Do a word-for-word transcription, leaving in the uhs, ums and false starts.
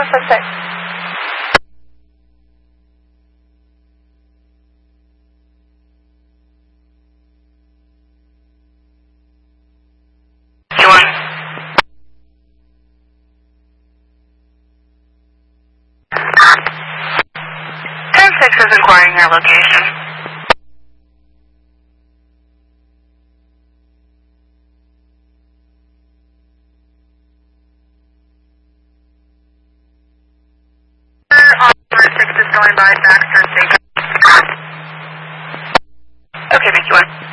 one five six. ten six is inquiring your location. Operator six is going by Baxter Station. Okay, thank you.